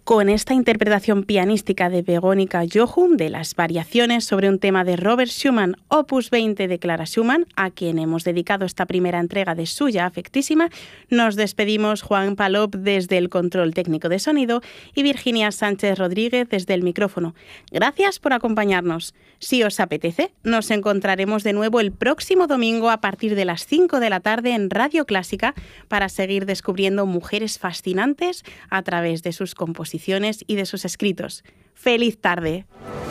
con esta interpretación pianística de Veronika Jochum de las variaciones sobre un tema de Robert Schumann, opus 20 de Clara Schumann, a quien hemos dedicado esta primera entrega de Suya Afectísima, nos despedimos Juan Palop desde el control técnico de sonido y Virginia Sánchez Rodríguez desde el micrófono. Gracias por acompañarnos. Si os apetece, nos encontraremos de nuevo el próximo domingo a partir de las 5 de la tarde en Radio Clásica para seguir descubriendo mujeres fascinantes a través de sus composiciones y de sus escritos. ¡Feliz tarde!